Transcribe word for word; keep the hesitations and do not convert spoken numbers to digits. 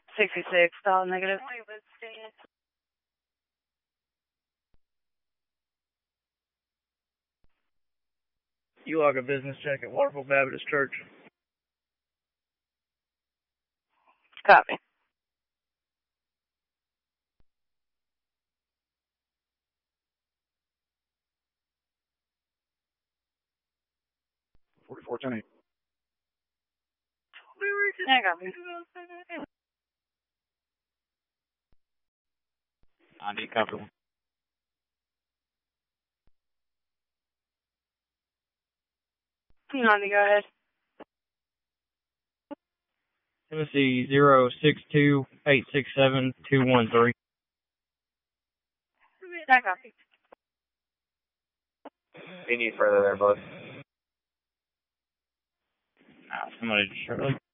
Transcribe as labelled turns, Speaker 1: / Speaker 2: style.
Speaker 1: sixty-six, all negative.
Speaker 2: You log a business check at Waterville Baptist Church.
Speaker 1: Copy.
Speaker 2: forty-four ten eight.
Speaker 1: Yeah, copy.
Speaker 2: I D copy.
Speaker 1: Nandi, go ahead.
Speaker 2: Tennessee zero six two eight six seven two one three.
Speaker 1: Yeah, copy.
Speaker 2: Any further there, bud? Nah, somebody just